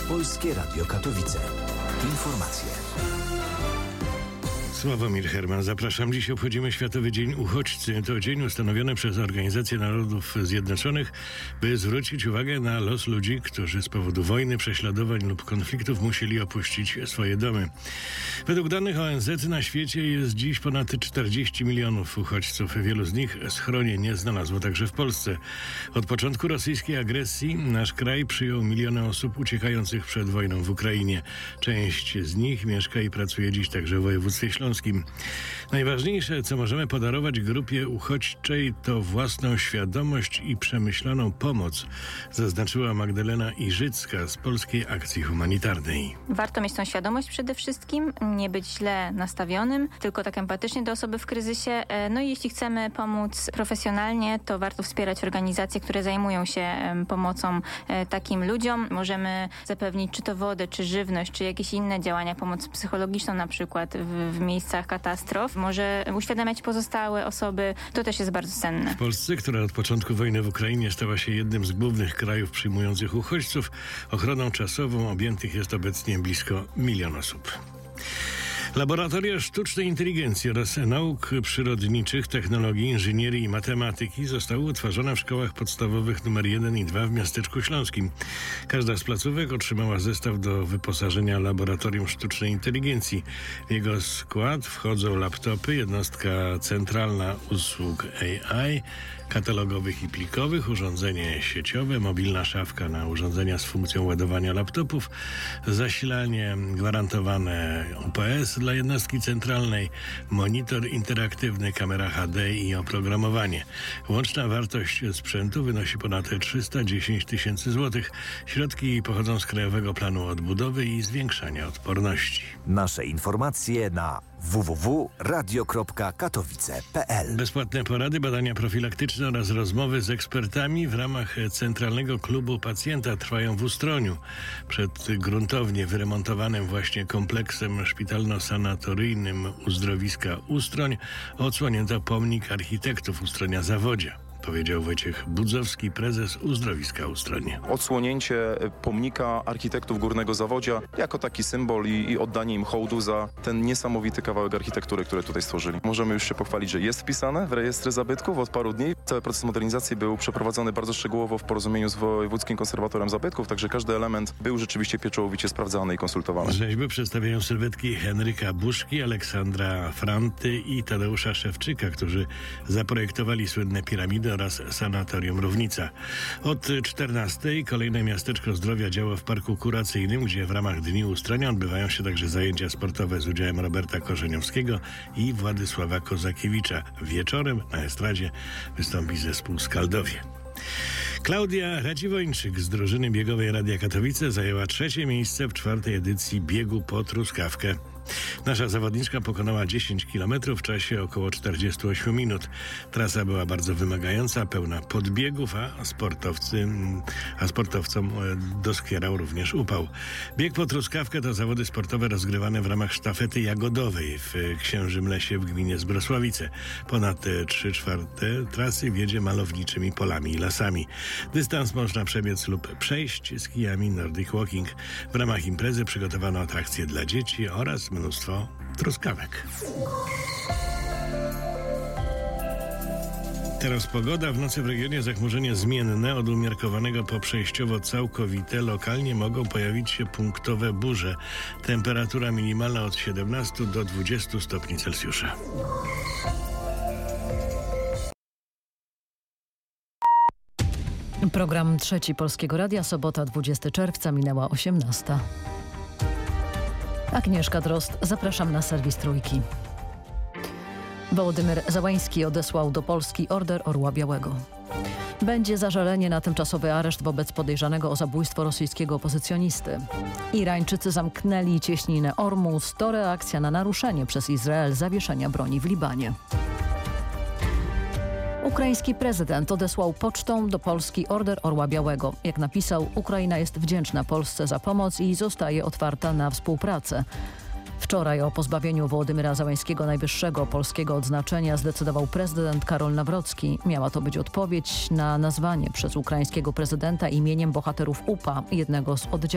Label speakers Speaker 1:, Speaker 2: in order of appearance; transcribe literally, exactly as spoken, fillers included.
Speaker 1: Polskie Radio Katowice. Informacje.
Speaker 2: Sławomir Herman, zapraszam. Dziś obchodzimy Światowy Dzień Uchodźcy. To dzień ustanowiony przez Organizację Narodów Zjednoczonych, by zwrócić uwagę na los ludzi, którzy z powodu wojny, prześladowań lub konfliktów musieli opuścić swoje domy. Według danych O N Z na świecie jest dziś ponad czterdzieści milionów uchodźców. Wielu z nich schronienie znalazło także w Polsce. Od początku rosyjskiej agresji nasz kraj przyjął miliony osób uciekających przed wojną w Ukrainie. Część z nich mieszka i pracuje dziś także w województwie śląskim. Najważniejsze, co możemy podarować grupie uchodźczej, to własną świadomość i przemyślaną pomoc, zaznaczyła Magdalena Iżycka z Polskiej Akcji Humanitarnej.
Speaker 3: Warto mieć tą świadomość przede wszystkim, nie być źle nastawionym, tylko tak empatycznie do osoby w kryzysie. No i jeśli chcemy pomóc profesjonalnie, to warto wspierać organizacje, które zajmują się pomocą takim ludziom. Możemy zapewnić czy to wodę, czy żywność, czy jakieś inne działania, pomoc psychologiczną na przykład w, w miejscach katastrof. Może uświadamiać pozostałe osoby. To też jest bardzo cenne.
Speaker 2: W Polsce, która od początku wojny w Ukrainie stała się jednym z głównych krajów przyjmujących uchodźców, ochroną czasową objętych jest obecnie blisko milion osób. Laboratoria sztucznej inteligencji oraz nauk przyrodniczych, technologii, inżynierii i matematyki zostały utworzone w szkołach podstawowych numer jeden i dwa w Miasteczku Śląskim. Każda z placówek otrzymała zestaw do wyposażenia laboratorium sztucznej inteligencji. W jego skład wchodzą laptopy, jednostka centralna usług A I, katalogowych i plikowych, urządzenie sieciowe, mobilna szafka na urządzenia z funkcją ładowania laptopów, zasilanie gwarantowane U P S dla jednostki centralnej, monitor interaktywny, kamera H D i oprogramowanie. Łączna wartość sprzętu wynosi ponad trzysta dziesięć tysięcy złotych. Środki pochodzą z Krajowego Planu Odbudowy i Zwiększania Odporności.
Speaker 1: Nasze informacje na w w w kropka radio kropka katowice kropka p l.
Speaker 2: Bezpłatne porady, badania profilaktyczne oraz rozmowy z ekspertami w ramach Centralnego Klubu Pacjenta trwają w Ustroniu. Przed gruntownie wyremontowanym właśnie kompleksem szpitalno-sanatoryjnym uzdrowiska Ustroń odsłonięto pomnik architektów Ustronia Zawodzia, powiedział Wojciech Budzowski, prezes Uzdrowiska Ustroń.
Speaker 4: Odsłonięcie pomnika architektów Górnego Zawodzia jako taki symbol i, i oddanie im hołdu za ten niesamowity kawałek architektury, który tutaj stworzyli. Możemy już się pochwalić, że jest wpisane w rejestry zabytków od paru dni. Cały proces modernizacji był przeprowadzony bardzo szczegółowo w porozumieniu z Wojewódzkim Konserwatorem Zabytków, także każdy element był rzeczywiście pieczołowicie sprawdzany i konsultowany.
Speaker 2: Rzeźby przedstawiają sylwetki Henryka Buszki, Aleksandra Franty i Tadeusza Szewczyka, którzy zaprojektowali słynne piramidy oraz sanatorium Równica. Od czternastej kolejne miasteczko zdrowia działa w Parku Kuracyjnym, gdzie w ramach Dni Ustronia odbywają się także zajęcia sportowe z udziałem Roberta Korzeniowskiego i Władysława Kozakiewicza. Wieczorem na estradzie wystąpi zespół Skaldowie. Klaudia Radziwończyk z drużyny biegowej Radia Katowice zajęła trzecie miejsce w czwartej edycji biegu po truskawkę. Nasza zawodniczka pokonała dziesięć kilometrów w czasie około czterdzieści osiem minut. Trasa była bardzo wymagająca, pełna podbiegów, a sportowcy, a sportowcom doskwierał również upał. Bieg po truskawkę to zawody sportowe rozgrywane w ramach sztafety jagodowej w Księżym Lesie w gminie Zbrosławice. Ponad trzy czwarte trasy wiedzie malowniczymi polami i lasami. Dystans można przebiec lub przejść z kijami Nordic Walking. W ramach imprezy przygotowano atrakcje dla dzieci oraz mnóstwo truskawek. Teraz pogoda. W nocy w regionie zachmurzenie zmienne, od umiarkowanego po przejściowo całkowite. Lokalnie mogą pojawić się punktowe burze. Temperatura minimalna od siedemnastu do dwudziestu stopni Celsjusza.
Speaker 5: Program Trzeci Polskiego Radia, sobota dwudziestego czerwca, minęła osiemnasta. Agnieszka Drozd, zapraszam na serwis Trójki. Wołodymyr Załański odesłał do Polski Order Orła Białego. Będzie zażalenie na tymczasowy areszt wobec podejrzanego o zabójstwo rosyjskiego opozycjonisty. Irańczycy zamknęli cieśninę Ormus. To reakcja na naruszenie przez Izrael zawieszenia broni w Libanie. Ukraiński prezydent odesłał pocztą do Polski Order Orła Białego. Jak napisał, Ukraina jest wdzięczna Polsce za pomoc i zostaje otwarta na współpracę. Wczoraj o pozbawieniu Wołodymyra Załańskiego najwyższego polskiego odznaczenia zdecydował prezydent Karol Nawrocki. Miała to być odpowiedź na nazwanie przez ukraińskiego prezydenta imieniem bohaterów U P A, jednego z oddziałów